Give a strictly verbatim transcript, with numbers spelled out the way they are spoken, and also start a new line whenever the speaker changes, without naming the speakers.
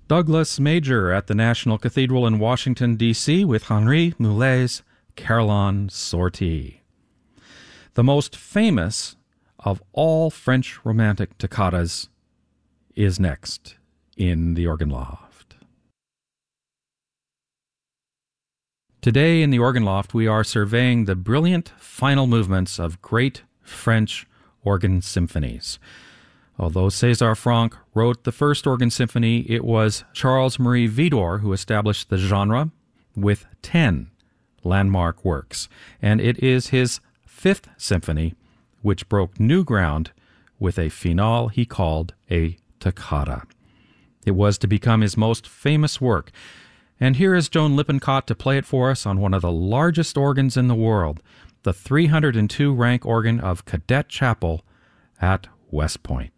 Douglas Major at the National Cathedral in Washington, D C with Henri Moulet's Carillon Sortie. The most famous of all French romantic toccatas is next in the Organ Loft. Today in the Organ Loft we are surveying the brilliant final movements of great French organ symphonies. Although César Franck wrote the first organ symphony, it was Charles-Marie Widor who established the genre with ten landmark works, and it is his fifth symphony which broke new ground with a finale he called a toccata. It was to become his most famous work, and here is Joan Lippincott to play it for us on one of the largest organs in the world, the three hundred two rank organ of Cadet Chapel at West Point.